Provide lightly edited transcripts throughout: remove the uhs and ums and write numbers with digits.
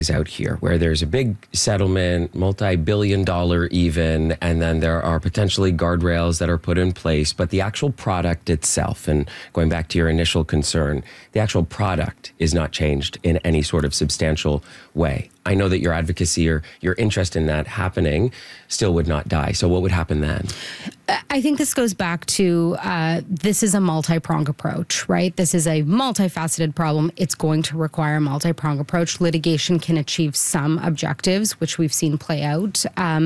out here where there's a big settlement, multi-billion-dollar even, and then there are potentially guardrails that are put in place, but the actual product itself, and going back to your initial concern, the actual product is not changed in any sort of substantial way. I know that your advocacy or your interest in that happening still would not die. So what would happen then? I think this goes back to this is a multi-pronged approach, right? This is a multifaceted problem. It's going to require a multi-pronged approach. Litigation can achieve some objectives, which we've seen play out.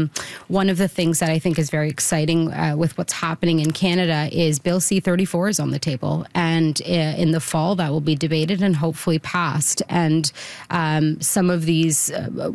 One of the things that I think is very exciting with what's happening in Canada is Bill C-34 is on the table. And in the fall, that will be debated and hopefully passed. And some of these,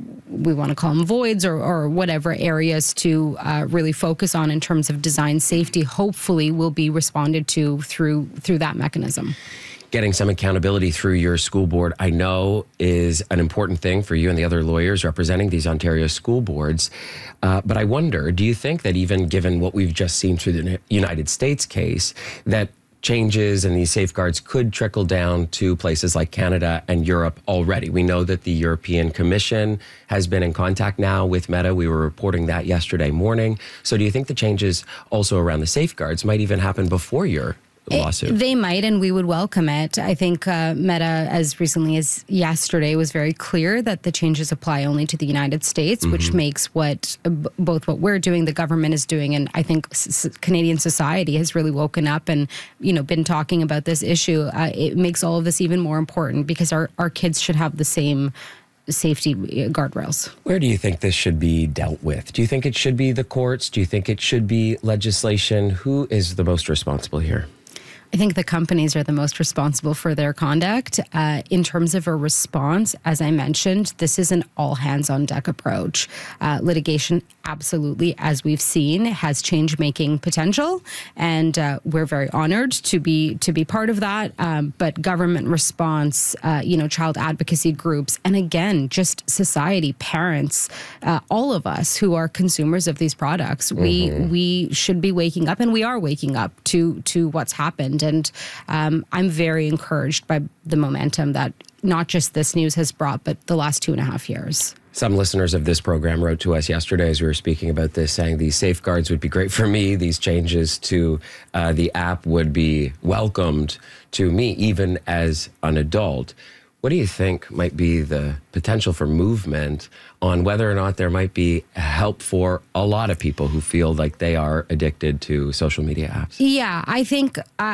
we want to call them voids or whatever areas to really focus on in terms of design safety, hopefully will be responded to through that mechanism. Getting some accountability through your school board, I know, is an important thing for you and the other lawyers representing these Ontario school boards. But I wonder, do you think that even given what we've just seen through the United States case, that changes and these safeguards could trickle down to places like Canada and Europe already? We know that the European Commission has been in contact now with Meta. We were reporting that yesterday morning. So do you think the changes also around the safeguards might even happen before your lawsuit? They might, and we would welcome it. I think Meta, as recently as yesterday, was very clear that the changes apply only to the United States, which makes both what we're doing, the government is doing, and I think Canadian society has really woken up and been talking about this issue. It makes all of this even more important because our kids should have the same safety guardrails. Where do you think this should be dealt with? Do you think it should be the courts? Do you think it should be legislation? Who is the most responsible here? I think the companies are the most responsible for their conduct. In terms of a response, as I mentioned, this is an all-hands-on-deck approach. Litigation, absolutely, as we've seen, has change-making potential, and we're very honored to be part of that. But government response, child advocacy groups, and again, just society, parents, all of us who are consumers of these products, we should be waking up, and we are waking up to what's happened. And I'm very encouraged by the momentum that not just this news has brought, but the last 2.5 years. Some listeners of this program wrote to us yesterday as we were speaking about this, saying these safeguards would be great for me. These changes to the app would be welcomed to me, even as an adult. What do you think might be the potential for movement on whether or not there might be help for a lot of people who feel like they are addicted to social media apps? Yeah, I think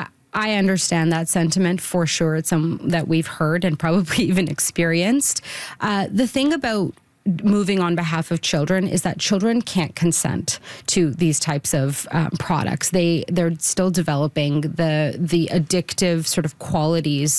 I understand that sentiment for sure. It's something that we've heard and probably even experienced. The thing about moving on behalf of children is that children can't consent to these types of products. They're still developing the addictive sort of qualities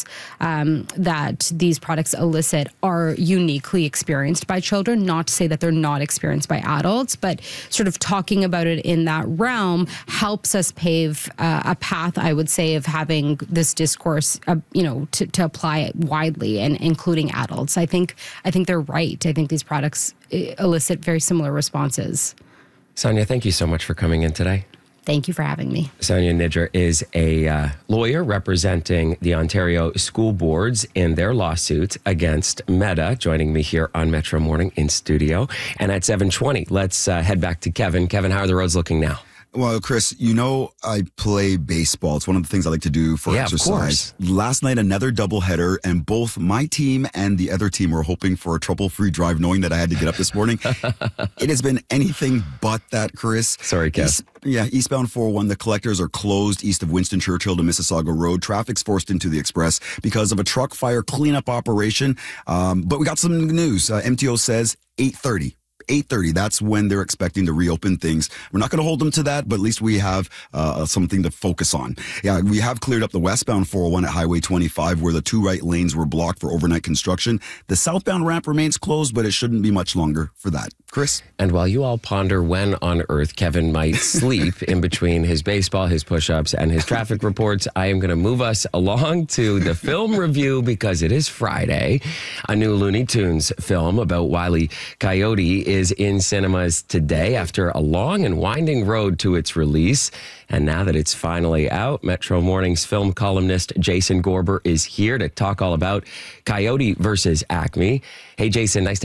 that these products elicit are uniquely experienced by children. Not to say that they're not experienced by adults, but sort of talking about it in that realm helps us pave a path, I would say, of having this discourse, to apply it widely and including adults. I think they're right. I think these products elicit very similar responses. Sonia, thank you so much for coming in today. Thank you for having me. Sonia Nidra is a lawyer representing the Ontario school boards in their lawsuit against Meta, joining me here on Metro Morning in studio. And at 7:20, let's head back to Kevin. Kevin, how are the roads looking now? Well, Chris, I play baseball. It's one of the things I like to do for exercise. Of course. Last night, another doubleheader, and both my team and the other team were hoping for a trouble-free drive, knowing that I had to get up this morning. It has been anything but that, Chris. Sorry, Kev. Eastbound 401, the collectors are closed east of Winston Churchill to Mississauga Road. Traffic's forced into the express because of a truck fire cleanup operation. But we got some news. MTO says 8:30. 8:30, that's when they're expecting to reopen things. We're not going to hold them to that, but at least we have something to focus on. Yeah, we have cleared up the westbound 401 at Highway 25 where the two right lanes were blocked for overnight construction. The southbound ramp remains closed, but it shouldn't be much longer for that. Chris? And while you all ponder when on earth Kevin might sleep in between his baseball, his push-ups, and his traffic reports, I am going to move us along to the film review because it is Friday. A new Looney Tunes film about Wile E. Coyote is in cinemas today after a long and winding road to its release. And now that it's finally out, Metro Morning's film columnist Jason Gorber is here to talk all about Coyote versus Acme. Hey, Jason, nice to